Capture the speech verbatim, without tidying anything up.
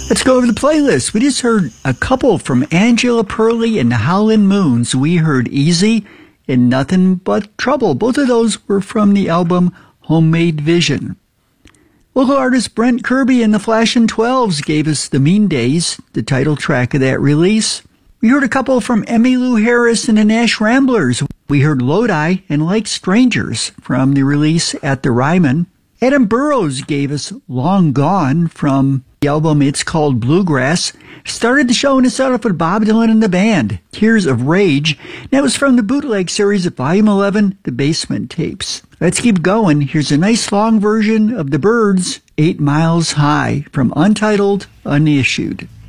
Let's go over the playlist. We just heard a couple from Angela Perley and Howlin' Moons. We heard Easy and Nothing But Trouble. Both of those were from the album Homemade Vision. Local artist Brent Kirby and the Flashin' Twelves gave us The Mean Days, the title track of that release. We heard a couple from Emmylou Harris and the Nash Ramblers. We heard Lodi and Like Strangers from the release At the Ryman. Adam Burrows gave us Long Gone from the album It's Called Bluegrass. Started the show and it started off with Bob Dylan and the band, Tears of Rage. That was from the bootleg series of Volume eleven, The Basement Tapes. Let's keep going. Here's a nice long version of The Byrds, Eight Miles High, from Untitled, Unissued.